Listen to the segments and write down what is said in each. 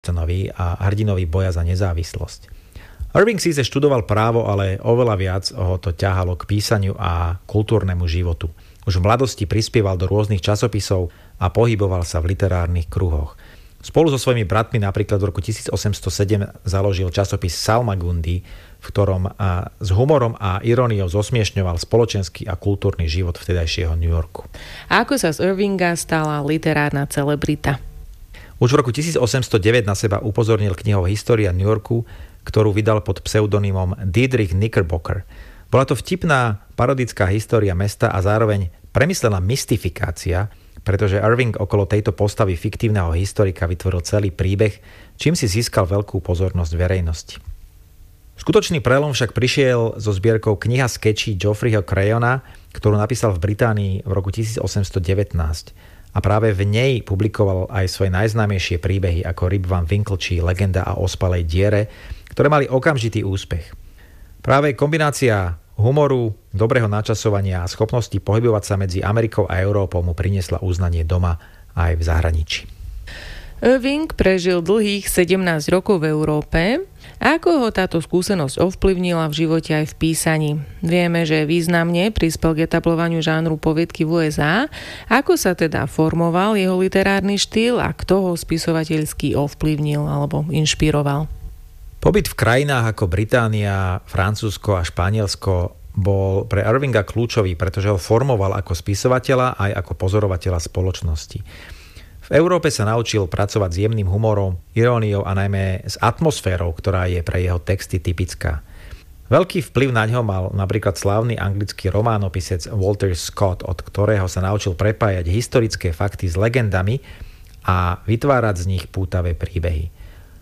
a hrdinovi boja za nezávislosť. Irving síce študoval právo, ale oveľa viac ho to ťahalo k písaniu a kultúrnemu životu. Už v mladosti prispieval do rôznych časopisov a pohyboval sa v literárnych kruhoch. Spolu so svojimi bratmi napríklad v roku 1807 založil časopis Salmagundi, v ktorom s humorom a iróniou zosmiešňoval spoločenský a kultúrny život vtedajšieho New Yorku. A ako sa z Irvinga stala literárna celebrita? Už v roku 1809 na seba upozornil knihou História New Yorku, ktorú vydal pod pseudonymom Dietrich Knickerbocker. Bola to vtipná parodická história mesta a zároveň premyslená mystifikácia, pretože Irving okolo tejto postavy fiktívneho historika vytvoril celý príbeh, čím si získal veľkú pozornosť verejnosti. Skutočný prelom však prišiel so zbierkou kniha sketchy Geoffreyho Crayona, ktorú napísal v Británii v roku 1819. A práve v nej publikoval aj svoje najznámejšie príbehy ako Rip Van Winkle či Legenda o ospalej diere, ktoré mali okamžitý úspech. Práve kombinácia humoru, dobrého načasovania a schopnosti pohybovať sa medzi Amerikou a Európou mu priniesla uznanie doma aj v zahraničí. Irving prežil dlhých 17 rokov v Európe. Ako ho táto skúsenosť ovplyvnila v živote aj v písaní? Vieme, že významne prispel k etablovaniu žánru poviedky v USA. Ako sa teda formoval jeho literárny štýl a kto ho spisovateľsky ovplyvnil alebo inšpiroval? Pobyt v krajinách ako Británia, Francúzsko a Španielsko bol pre Irvinga kľúčový, pretože ho formoval ako spisovateľa aj ako pozorovateľa spoločnosti. V Európe sa naučil pracovať s jemným humorom, iróniou a najmä s atmosférou, ktorá je pre jeho texty typická. Veľký vplyv na ňo mal napríklad slávny anglický románopisec Walter Scott, od ktorého sa naučil prepájať historické fakty s legendami a vytvárať z nich pútavé príbehy.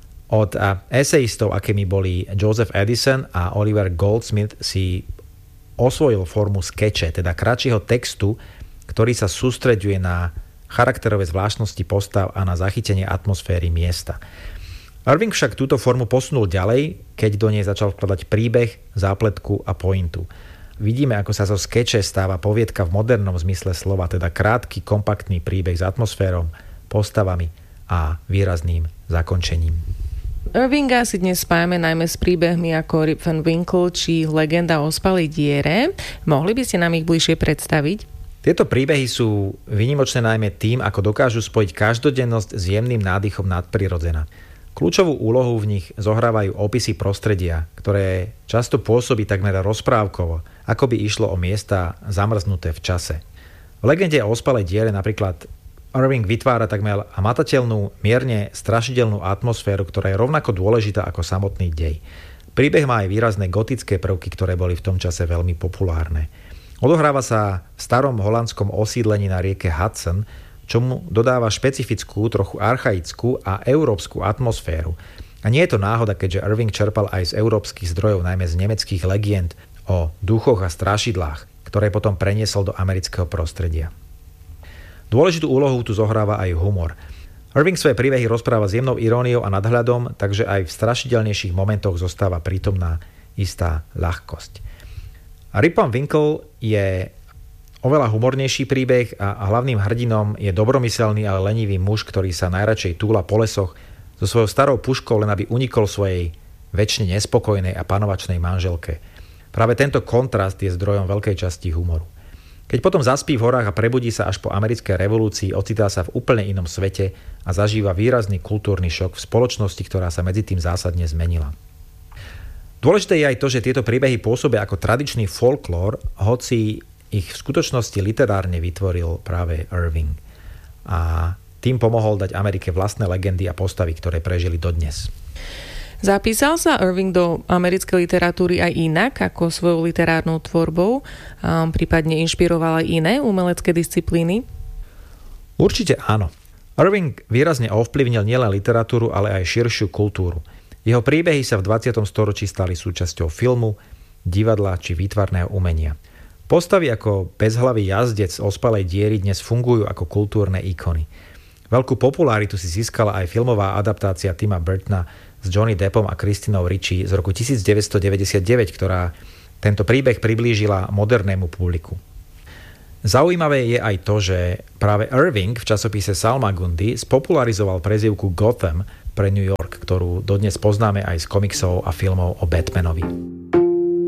Od esejistov, akými boli Joseph Addison a Oliver Goldsmith, si osvojil formu skeče, teda kratšieho textu, ktorý sa sústreďuje na charakterové zvláštnosti postav a na zachytenie atmosféry miesta. Irving však túto formu posunul ďalej, keď do nej začal vkladať príbeh, zápletku a pointu. Vidíme, ako sa zo skeče stáva poviedka v modernom zmysle slova, teda krátky, kompaktný príbeh s atmosférou, postavami a výrazným zakončením. Irvinga si dnes spájame najmä s príbehmi ako Rip Van Winkle či Legenda o ospalej diere. Mohli by ste nám ich bližšie predstaviť? Tieto príbehy sú výnimočné najmä tým, ako dokážu spojiť každodennosť s jemným nádychom nadprirodzena. Kľúčovú úlohu v nich zohrávajú opisy prostredia, ktoré často pôsobí takmer rozprávkovo, ako by išlo o miesta zamrznuté v čase. V Legende o ospalej diere napríklad Irving vytvára takmer hmatateľnú, mierne strašidelnú atmosféru, ktorá je rovnako dôležitá ako samotný dej. Príbeh má aj výrazné gotické prvky, ktoré boli v tom čase veľmi populárne. Odohráva sa v starom holandskom osídlení na rieke Hudson, čo mu dodáva špecifickú, trochu archaickú a európsku atmosféru. A nie je to náhoda, keďže Irving čerpal aj z európskych zdrojov, najmä z nemeckých legend o duchoch a strašidlách, ktoré potom preniesol do amerického prostredia. Dôležitú úlohu tu zohráva aj humor. Irving svoje príbehy rozpráva s jemnou iróniou a nadhľadom, takže aj v strašidelnejších momentoch zostáva prítomná istá ľahkosť. Rip Van Winkle je oveľa humornejší príbeh a hlavným hrdinom je dobromyselný, ale lenivý muž, ktorý sa najradšej túla po lesoch so svojou starou puškou, len aby unikol svojej večne nespokojnej a panovačnej manželke. Práve tento kontrast je zdrojom veľkej časti humoru. Keď potom zaspí v horách a prebudí sa až po americkej revolúcii, ocitá sa v úplne inom svete a zažíva výrazný kultúrny šok v spoločnosti, ktorá sa medzi tým zásadne zmenila. Dôležité je aj to, že tieto príbehy pôsobia ako tradičný folklór, hoci ich v skutočnosti literárne vytvoril práve Irving. A tým pomohol dať Amerike vlastné legendy a postavy, ktoré prežili dodnes. Zapísal sa Irving do americkej literatúry aj inak ako svojou literárnou tvorbou, prípadne inšpiroval aj iné umelecké disciplíny? Určite áno. Irving výrazne ovplyvnil nielen literatúru, ale aj širšiu kultúru. Jeho príbehy sa v 20. storočí stali súčasťou filmu, divadla či výtvarného umenia. Postavy ako bezhlavý jazdec z ospalej diery dnes fungujú ako kultúrne ikony. Veľkú popularitu si získala aj filmová adaptácia Tima Burtona s Johnny Deppom a Christinou Ricci z roku 1999, ktorá tento príbeh priblížila modernému publiku. Zaujímavé je aj to, že práve Irving v časopise Salmagundi spopularizoval prezývku Gotham, pre New York, ktorú dodnes poznáme aj z komiksov a filmov o Batmanovi.